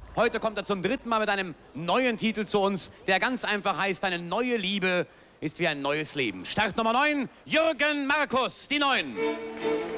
Heute kommt er zum 3. Mal mit einem neuen Titel zu uns, der ganz einfach heißt, eine neue Liebe ist wie ein neues Leben. Start Nummer 9, Jürgen Markus, die 9.